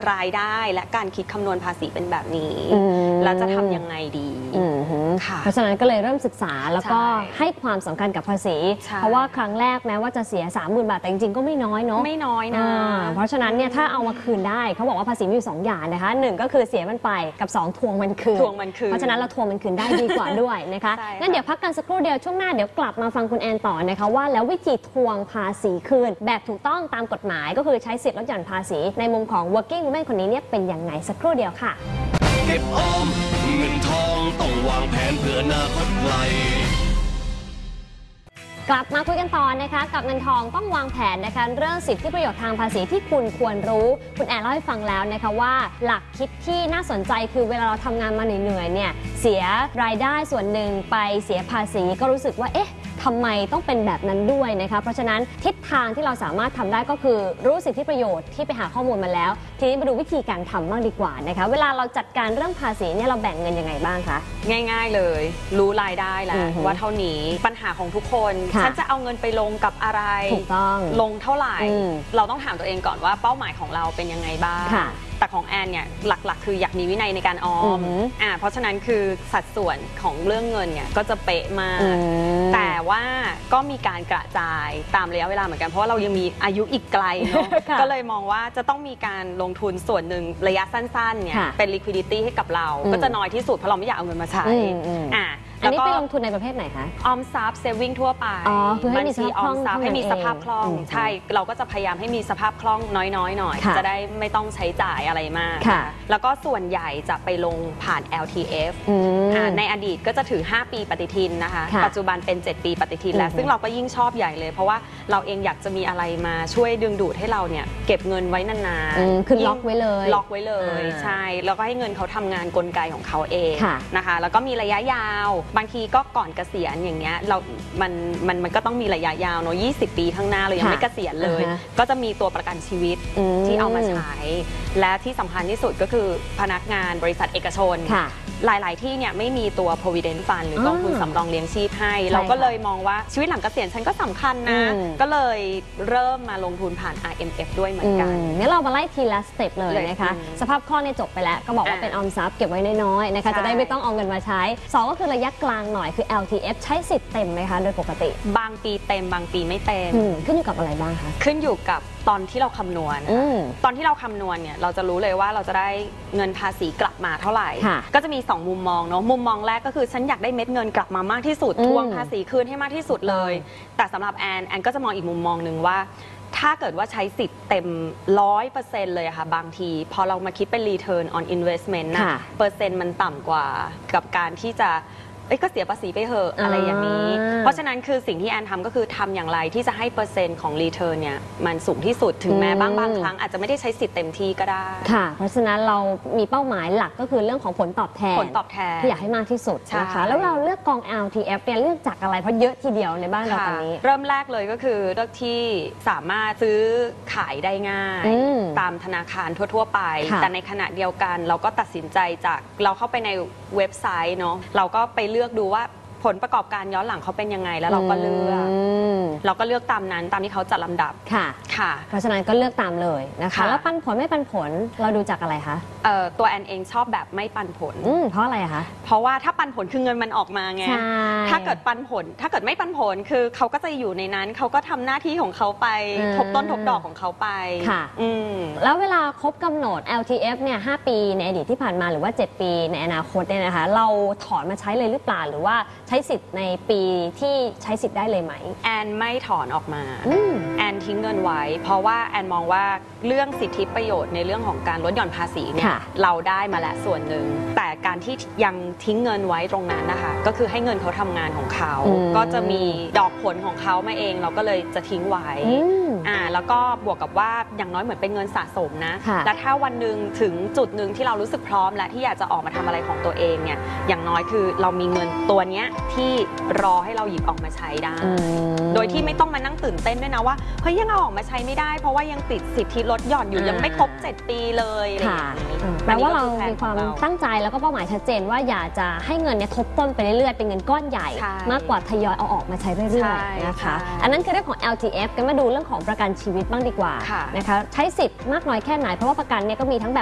รายได้และการคิดคำนวณภาษีเป็นแบบนี้แล้วจะทำยังไงดีเพราะฉะนั้นก็เลยเริ่มศึกษาแล้วก็ให้ความสำคัญกับภาษีเพราะว่าครั้งแรกแม้ว่าจะเสีย 30,000 บาทแต่จริงๆก็ไม่น้อยเนาะไม่น้อยนะเพราะฉะนั้นเนี่ยถ้าเอามาคืนได้เขาบอกว่าภาษีมีอยู่2อย่างนะคะ1ก็คือเสียมันไปกับ2ทวงมันคืนเพราะฉะนั้นเราทวงมันคืนได้ดีกว่าด้วยนะคะงั้นเดี๋ยวพักกันสักครู่เดียวช่วงหน้าเดี๋ยวกลับมาฟังคุณแอนต่อนะคะว่าแล้ววิธีทวงภาษีคืนแบบถูกต้องตามกฎหมายก็คือใช้สิทธิ์ลดหย่อนภาษีในมุมของ working woman คนนี้เนี่ยเป็นยังไงสักครู่เดียวค่ะเก็บออมเงินทองต้องวางแผนเพื่ออนาคตไกลกลับมาคุยกันต่อนะคะกับเงินทองต้องวางแผนนะคะเรื่องสิทธิประโยชน์ทางภาษีที่คุณควรรู้คุณแอนเล่าให้ฟังแล้วนะคะว่าหลักคิดที่น่าสนใจคือเวลาเราทำงานมาเหนื่อยๆเนี่ยเสียรายได้ส่วนหนึ่งไปเสียภาษีก็รู้สึกว่าเอ๊ะทำไมต้องเป็นแบบนั้นด้วยนะคะเพราะฉะนั้นทิศทางที่เราสามารถทำได้ก็คือรู้สิทธิประโยชน์ที่ไปหาข้อมูลมาแล้วทีนี้มาดูวิธีการทำบ้างดีกว่านะคะเวลาเราจัดการเรื่องภาษีเนี่ยเราแบ่งเงินยังไงบ้างคะง่ายๆเลยรู้รายได้แล้วว่าเท่านี้ปัญหาของทุกคนฉันจะเอาเงินไปลงกับอะไรถูกต้องลงเท่าไหร่เราต้องถามตัวเองก่อนว่าเป้าหมายของเราเป็นยังไงบ้างแต่ของแอนเนี่ยหลักๆคืออยากมีวินัยในการออมเพราะฉะนั้นคือสัดส่วนของเรื่องเงินเนี่ยก็จะเป๊ะมากแต่ว่าก็มีการกระจายตามระยะเวลาเหมือนกันเพราะว่าเรายังมีอายุอีกไกลเนาะก็เลยมองว่าจะต้องมีการลงทุนส่วนหนึ่งระยะสั้นๆเนี่ยเป็น liquidity ให้กับเราก็จะน้อยที่สุดเพราะเราไม่อยากเอาเงินมาใช้อันนี้ไปลงทุนในประเภทไหนคะออมทรัพย์เซฟวิ่งทั่วไปบัญชีออมทรัพย์ให้มีสภาพคล่องใช่เราก็จะพยายามให้มีสภาพคล่องน้อยๆหน่อยจะได้ไม่ต้องใช้จ่ายอะไรมากแล้วก็ส่วนใหญ่จะไปลงผ่าน LTF ในอดีตก็จะถือ5 ปีปฏิทินนะคะปัจจุบันเป็น7 ปีปฏิทินแล้วซึ่งเราก็ยิ่งชอบใหญ่เลยเพราะว่าเราเองอยากจะมีอะไรมาช่วยดึงดูดให้เราเนี่ยเก็บเงินไว้นานๆคือล็อกไว้เลยใช่แล้วก็ให้เงินเขาทำงานกลไกของเขาเองนะคะแล้วก็มีระยะยาวบางทีก็ก่อนเกษียณอย่างเงี้ยมันก็ต้องมีระยะยาวเนาะ20 ปีข้างหน้าเรายังไม่เกษียณเลยก็จะมีตัวประกันชีวิตที่เอามาใช้และที่สำคัญที่สุดก็คือพนักงานบริษัทเอกชนหลายๆที่เนี่ยไม่มีตัว provident fund หรือกองทุนสำรองเลี้ยงชีพให้เราก็เลยมองว่าชีวิตหลังเกษียณฉันก็สำคัญนะก็เลยเริ่มมาลงทุนผ่าน IMF ด้วยเหมือนกันงั้นเรามาไล่ทีละสเต็ปเลยนะคะสภาพคล่องเนี่ยจบไปแล้วก็บอกว่าเป็นออมทรัพย์เก็บไว้น้อยๆนะคะจะได้ไม่ต้องเอาเงินมาใช้2ก็คือระยะกลางหน่อยคือ LTF ใช้สิทธิ์เต็มไหมคะโดยปกติบางปีเต็มบางปีไม่เต็มขึ้นอยู่กับอะไรบ้างคะขึ้นอยู่กับตอนที่เราคำนวณตอนที่เราคำนวณเนี่ยเราจะรู้เลยว่าเราจะได้เงินภาษีกลับมาเท่าไหร่ก็จะมี2 มุมมองเนาะมุมมองแรกก็คือฉันอยากได้เม็ดเงินกลับมามากที่สุดทวงภาษีคืนให้มากที่สุดเลยแต่สำหรับแอนก็จะมองอีกมุมมองหนึ่งว่าถ้าเกิดว่าใช้สิทธิ์เต็ม 100% เลยค่ะบางทีพอเรามาคิดเป็น return on investment นะเปอร์เซ็นต์มันต่ำกว่ากับการที่จะก็เสียภาษีไปเหอะอะไรอย่างนี้เพราะฉะนั้นคือสิ่งที่แอนทำก็คือทำอย่างไรที่จะให้เปอร์เซ็นต์ของรีเทิร์นเนี่ยมันสูงที่สุดถึงแม้บางครั้งอาจจะไม่ได้ใช้สิทธิ์เต็มที่ก็ได้ค่ะเพราะฉะนั้นเรามีเป้าหมายหลักก็คือเรื่องของผลตอบแทนที่อยากให้มากที่สุดนะคะแล้วเราเลือกกอง LTF เนี่ยเลือกจากอะไรเพราะเยอะทีเดียวในบ้านเราตอนนี้เริ่มแรกเลยก็คือเลือกที่สามารถซื้อขายได้ง่ายตามธนาคารทั่วๆไปแต่ในขณะเดียวกันเราก็ตัดสินใจจากเราเข้าไปในเว็บไซต์เนาะเราก็ไปเลือกดูว่าผลประกอบการย้อนหลังเขาเป็นยังไงแล้วเราก็เลือกตามนั้นตามที่เขาจัดลำดับค่ะเพราะฉะนั้นก็เลือกตามเลยนะคะแล้วปันผลไม่ปันผลเราดูจากอะไรคะตัวแอนเองชอบแบบไม่ปันผลเพราะอะไรคะเพราะว่าถ้าปันผลคือเงินมันออกมาไงถ้าเกิดปันผลถ้าเกิดไม่ปันผลคือเขาก็จะอยู่ในนั้นเขาก็ทำหน้าที่ของเขาไปทบต้นทบดอกของเขาไปค่ะแล้วเวลาครบกำหนด LTF เนี่ย5 ปีในอดีตที่ผ่านมาหรือว่า7 ปีในอนาคตเนี่ยนะคะเราถอนมาใช้เลยหรือเปล่าหรือว่าใช้สิทธิ์ในปีที่ใช้สิทธิ์ได้เลยไหมแอนไม่ถอนออกมาแอนทิ้งเงินไว้เพราะว่าแอนมองว่าเรื่องสิทธิประโยชน์ในเรื่องของการลดหย่อนภาษีเนี่ยเราได้มาแล้วส่วนหนึ่งแต่การที่ยังทิ้งเงินไว้ตรงนั้นนะคะก็คือให้เงินเขาทำงานของเขาก็จะมีดอกผลของเขามาเองเราก็เลยจะทิ้งไว้แล้วก็บวกกับว่าอย่างน้อยเหมือนเป็นเงินสะสมนะและถ้าวันหนึ่งถึงจุดหนึ่งที่เรารู้สึกพร้อมและที่อยากจะออกมาทำอะไรของตัวเองเนี่ยอย่างน้อยคือเรามีเงินตัวเนี้ยที่รอให้เราหยิบออกมาใช้ได้โดยที่ไม่ต้องมานั่งตื่นเต้นด้วยนะว่าเฮ้ยยังเอาออกมาใช้ไม่ได้เพราะว่ายังติดสิทธิลดหย่อนอยู่ยังไม่ครบ7 ปีเลยอะไรอย่างนี้แปลว่าเรามีความตั้งใจแล้วก็เป้าหมายชัดเจนว่าอยากจะให้เงินเนี่ยทบต้นไปเรื่อยๆเป็นเงินก้อนใหญ่มากกว่าทยอยเอาออกมาใช้เรื่อยๆนะคะอันนั้นคือเรื่องของ LTF กันมาดูเรื่องของปประกันชีวิตบ้างดีกว่าค่ะนะคะใช้สิทธิ์มากน้อยแค่ไหนเพราะว่าประกันเนี่ยก็มีทั้งแบบ